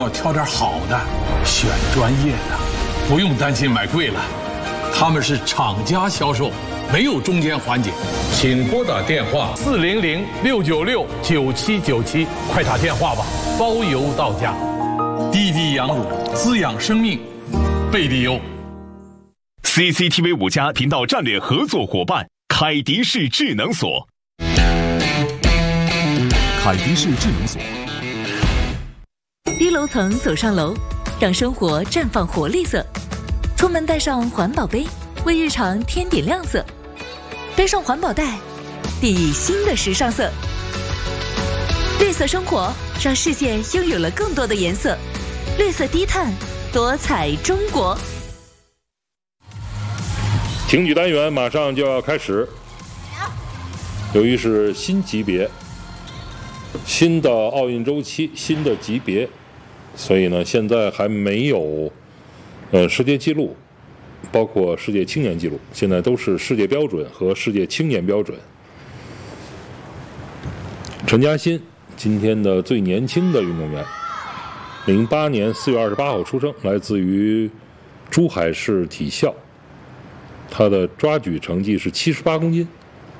要挑点好的，选专业的，不用担心买贵了。他们是厂家销售，没有中间环节。请拨打电话400-696-9797，快打电话吧，包邮到家。滴滴羊乳滋养生命，贝蒂优。 CCTV 5家频道战略合作伙伴凯迪士智能锁。 凯迪士智能锁。 低楼层走上楼，让生活绽放活力色。出门带上环保杯，为日常添点亮色。背上环保袋，熠熠新的时尚色。绿色生活，让世界拥有了更多的颜色。绿色低碳，多彩中国。 挺举单元马上就要开始，由于是新级别、新的奥运周期、新的级别，所以呢，现在还没有世界纪录，包括世界青年纪录，现在都是世界标准和世界青年标准。陈嘉欣今天的最年轻的运动员，08年4月28号出生，来自于珠海市体校。他的抓举成绩是78公斤。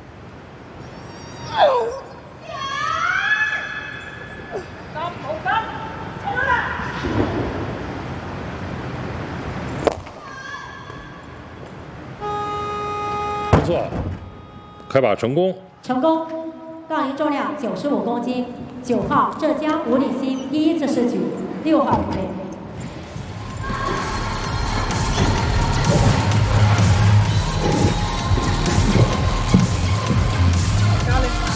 不错，开把成功。 成功，杠铃重量95公斤，9号浙江吴立新第一次试举，6号预备。